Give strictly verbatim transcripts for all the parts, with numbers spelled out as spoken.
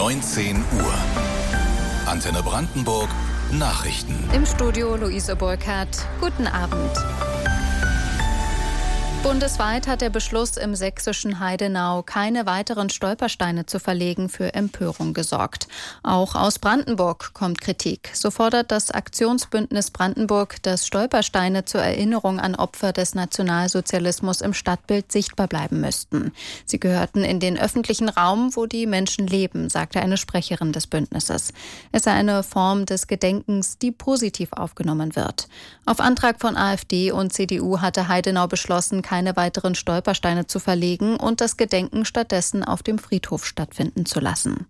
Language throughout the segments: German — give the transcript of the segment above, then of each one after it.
neunzehn Uhr. Antenne Brandenburg Nachrichten. Im Studio Luise Burkhardt. Guten Abend. Bundesweit hat der Beschluss im sächsischen Heidenau, keine weiteren Stolpersteine zu verlegen, für Empörung gesorgt. Auch aus Brandenburg kommt Kritik. So fordert das Aktionsbündnis Brandenburg, dass Stolpersteine zur Erinnerung an Opfer des Nationalsozialismus im Stadtbild sichtbar bleiben müssten. Sie gehörten in den öffentlichen Raum, wo die Menschen leben, sagte eine Sprecherin des Bündnisses. Es sei eine Form des Gedenkens, die positiv aufgenommen wird. Auf Antrag von AfD und C D U hatte Heidenau beschlossen, keine weiteren Stolpersteine zu verlegen und das Gedenken stattdessen auf dem Friedhof stattfinden zu lassen.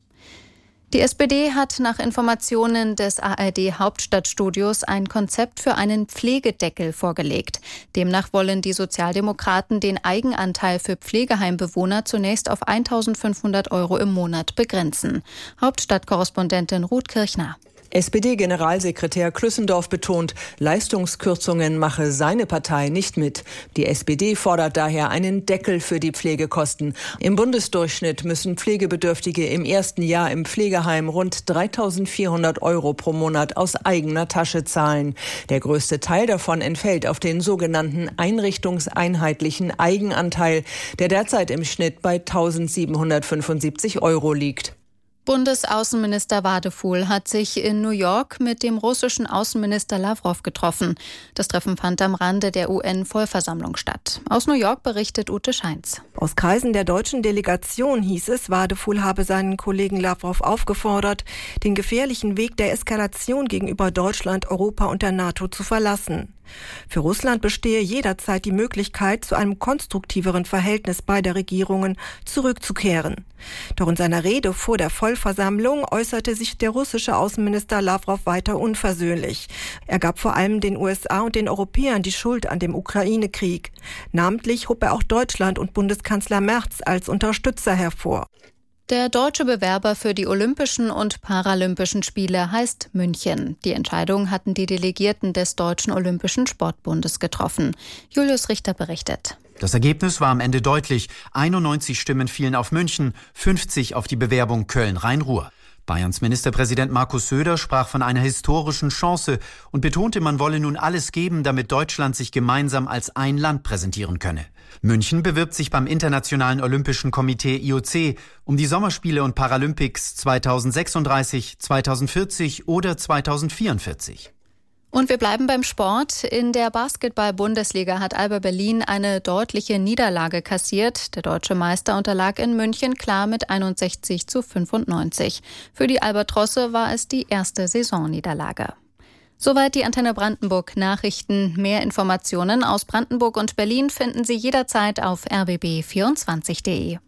Die S P D hat nach Informationen des A R D-Hauptstadtstudios ein Konzept für einen Pflegedeckel vorgelegt. Demnach wollen die Sozialdemokraten den Eigenanteil für Pflegeheimbewohner zunächst auf eintausendfünfhundert Euro im Monat begrenzen. Hauptstadtkorrespondentin Ruth Kirchner. S P D-Generalsekretär Klüssendorf betont, Leistungskürzungen mache seine Partei nicht mit. Die S P D fordert daher einen Deckel für die Pflegekosten. Im Bundesdurchschnitt müssen Pflegebedürftige im ersten Jahr im Pflegeheim rund dreitausendvierhundert Euro pro Monat aus eigener Tasche zahlen. Der größte Teil davon entfällt auf den sogenannten einrichtungseinheitlichen Eigenanteil, der derzeit im Schnitt bei eintausendsiebenhundertfünfundsiebzig Euro liegt. Bundesaußenminister Wadefuhl hat sich in New York mit dem russischen Außenminister Lawrow getroffen. Das Treffen fand am Rande der U N-Vollversammlung statt. Aus New York berichtet Ute Scheins. Aus Kreisen der deutschen Delegation hieß es, Wadefuhl habe seinen Kollegen Lawrow aufgefordert, den gefährlichen Weg der Eskalation gegenüber Deutschland, Europa und der NATO zu verlassen. Für Russland bestehe jederzeit die Möglichkeit, zu einem konstruktiveren Verhältnis beider Regierungen zurückzukehren. Doch in seiner Rede vor der Vollversammlung äußerte sich der russische Außenminister Lawrow weiter unversöhnlich. Er gab vor allem den U S A und den Europäern die Schuld an dem Ukraine-Krieg. Namentlich hob er auch Deutschland und Bundeskanzler Merz als Unterstützer hervor. Der deutsche Bewerber für die Olympischen und Paralympischen Spiele heißt München. Die Entscheidung hatten die Delegierten des Deutschen Olympischen Sportbundes getroffen. Julius Richter berichtet. Das Ergebnis war am Ende deutlich. einundneunzig Stimmen fielen auf München, fünfzig auf die Bewerbung Köln-Rhein-Ruhr. Bayerns Ministerpräsident Markus Söder sprach von einer historischen Chance und betonte, man wolle nun alles geben, damit Deutschland sich gemeinsam als ein Land präsentieren könne. München bewirbt sich beim Internationalen Olympischen Komitee I O C um die Sommerspiele und Paralympics zweitausendsechsunddreißig, zweitausendvierzig oder zweitausendvierundvierzig. Und wir bleiben beim Sport. In der Basketball-Bundesliga hat Alba Berlin eine deutliche Niederlage kassiert. Der deutsche Meister unterlag in München klar mit einundsechzig zu fünfundneunzig. Für die Albatrosse war es die erste Saisonniederlage. Soweit die Antenne Brandenburg Nachrichten. Mehr Informationen aus Brandenburg und Berlin finden Sie jederzeit auf r b b vierundzwanzig punkt de.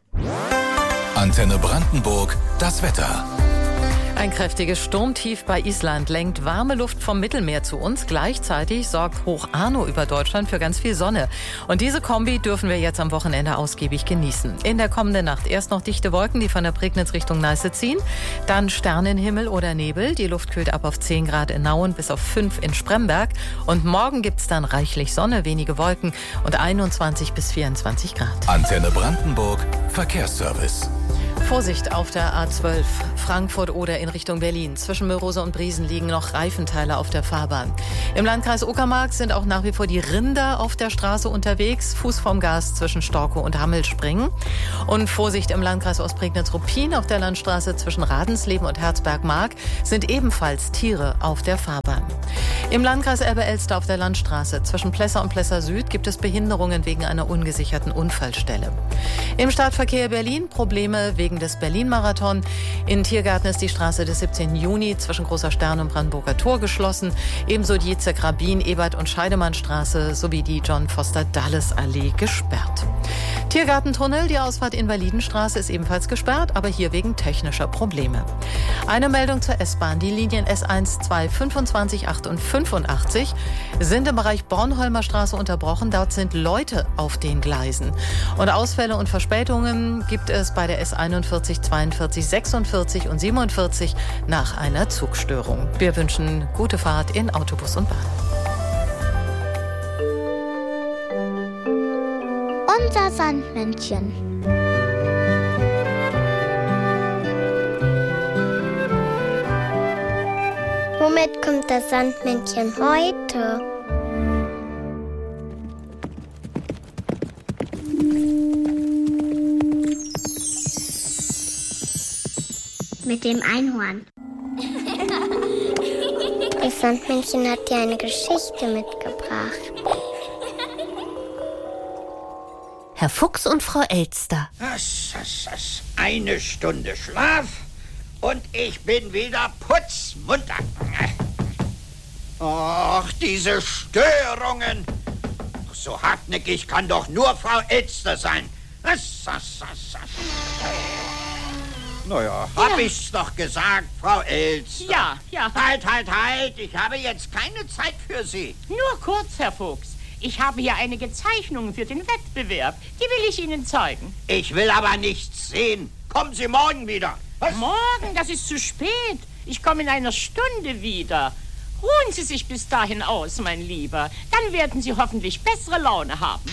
Antenne Brandenburg, das Wetter. Ein kräftiges Sturmtief bei Island lenkt warme Luft vom Mittelmeer zu uns. Gleichzeitig sorgt Hoch Arno über Deutschland für ganz viel Sonne. Und diese Kombi dürfen wir jetzt am Wochenende ausgiebig genießen. In der kommenden Nacht erst noch dichte Wolken, die von der Prignitz Richtung Neiße ziehen. Dann Sternenhimmel oder Nebel. Die Luft kühlt ab auf zehn Grad in Nauen bis auf fünf in Spremberg. Und morgen gibt's dann reichlich Sonne, wenige Wolken und einundzwanzig bis vierundzwanzig Grad. Antenne Brandenburg, Verkehrsservice. Vorsicht auf der A zwölf, Frankfurt oder in Richtung Berlin. Zwischen Mörose und Briesen liegen noch Reifenteile auf der Fahrbahn. Im Landkreis Uckermark sind auch nach wie vor die Rinder auf der Straße unterwegs. Fuß vom Gas zwischen Storkow und Hammelspringen. Und Vorsicht im Landkreis Ostprignitz-Ruppin auf der Landstraße zwischen Radensleben und Herzberg-Mark sind ebenfalls Tiere auf der Fahrbahn. Im Landkreis Elbe-Elster auf der Landstraße zwischen Plesser und Plesser Süd gibt es Behinderungen wegen einer ungesicherten Unfallstelle. Im Stadtverkehr Berlin Probleme wegen des Berlin-Marathon. In Tiergarten ist die Straße des siebzehnten Juni zwischen Großer Stern und Brandenburger Tor geschlossen. Ebenso die Zeck-Rabin, Ebert- und Scheidemannstraße sowie die John-Foster-Dulles-Allee gesperrt. Tiergartentunnel, die Ausfahrt Invalidenstraße ist ebenfalls gesperrt, aber hier wegen technischer Probleme. Eine Meldung zur S-Bahn. Die Linien S eins, zwei, fünfundzwanzig, acht und fünfundachtzig sind im Bereich Bornholmer Straße unterbrochen. Dort sind Leute auf den Gleisen. Und Ausfälle und Verspätungen gibt es bei der S einundvierzig, zweiundvierzig, sechsundvierzig und siebenundvierzig nach einer Zugstörung. Wir wünschen gute Fahrt in Autobus und Bahn. Unser Sandmännchen. kommt das Sandmännchen heute? Mit dem Einhorn. Das Sandmännchen hat dir eine Geschichte mitgebracht. Herr Fuchs und Frau Elster. Eine Stunde Schlaf und ich bin wieder putzmunter. Ach, diese Störungen. So hartnäckig kann doch nur Frau Elster sein. Naja, hab ja. ich's doch gesagt, Frau Elster. Ja, ja. Halt, halt, halt. Ich habe jetzt keine Zeit für Sie. Nur kurz, Herr Fuchs. Ich habe hier einige Zeichnungen für den Wettbewerb. Die will ich Ihnen zeigen. Ich will aber nichts sehen. Kommen Sie morgen wieder. Was? Morgen? Das ist zu spät. Ich komme in einer Stunde wieder. Ruhen Sie sich bis dahin aus, mein Lieber. Dann werden Sie hoffentlich bessere Laune haben.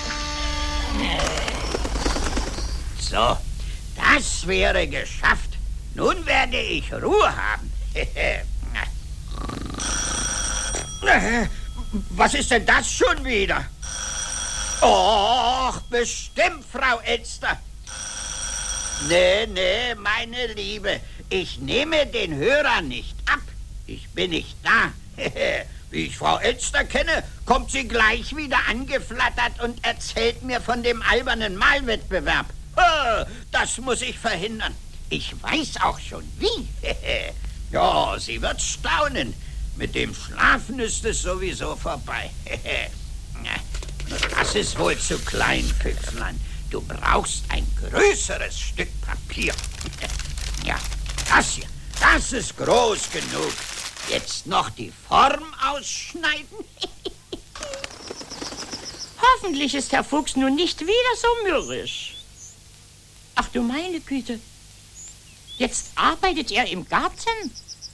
So, das wäre geschafft. Nun werde ich Ruhe haben. Was ist denn das schon wieder? Och, bestimmt, Frau Elster. Nee, nee, meine Liebe, ich nehme den Hörer nicht ab. Ich bin nicht da. Wie ich Frau Elster kenne, kommt sie gleich wieder angeflattert und erzählt mir von dem albernen Malwettbewerb. Das muss ich verhindern. Ich weiß auch schon wie. Ja, sie wird staunen. Mit dem Schlafen ist es sowieso vorbei. Das ist wohl zu klein, Püpflein. Du brauchst ein größeres Stück Papier. Ja, das hier, das ist groß genug. Jetzt noch die Form ausschneiden. Hoffentlich ist Herr Fuchs nun nicht wieder so mürrisch. Ach du meine Güte. Jetzt arbeitet er im Garten?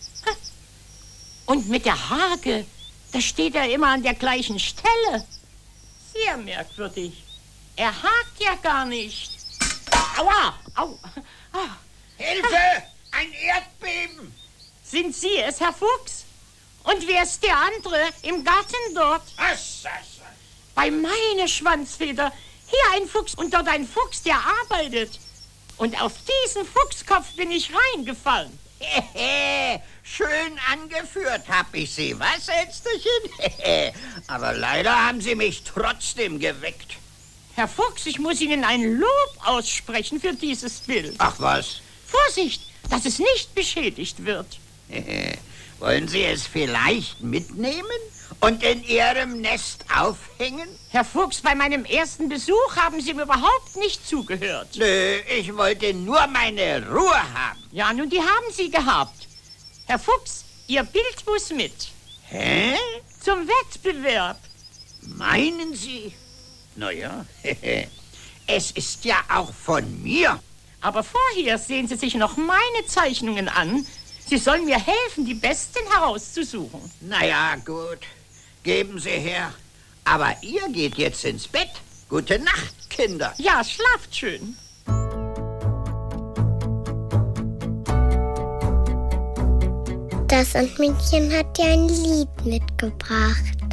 Und mit der Hake, da steht er immer an der gleichen Stelle. Sehr merkwürdig. Er hakt ja gar nicht. Aua! Au! Ah. Hilfe! Ein Erdbeben! Sind Sie es, Herr Fuchs? Und wer ist der andere im Garten dort? Was? was? Bei meiner Schwanzfeder. Hier ein Fuchs und dort ein Fuchs, der arbeitet. Und auf diesen Fuchskopf bin ich reingefallen. Schön angeführt hab ich Sie, was, Elsterchen? Aber leider haben Sie mich trotzdem geweckt. Herr Fuchs, ich muss Ihnen ein Lob aussprechen für dieses Bild. Ach was? Vorsicht, dass es nicht beschädigt wird. Wollen Sie es vielleicht mitnehmen und in Ihrem Nest aufhängen? Herr Fuchs, bei meinem ersten Besuch haben Sie mir überhaupt nicht zugehört. Nö, ich wollte nur meine Ruhe haben. Ja, nun, die haben Sie gehabt. Herr Fuchs, Ihr Bild muss mit. Hä? Zum Wettbewerb. Meinen Sie? Naja, es ist ja auch von mir. Aber vorher sehen Sie sich noch meine Zeichnungen an. Sie sollen mir helfen, die besten herauszusuchen. Naja, gut. Geben Sie her. Aber ihr geht jetzt ins Bett. Gute Nacht, Kinder. Ja, schlaft schön. Das Sandmännchen hat dir ein Lied mitgebracht.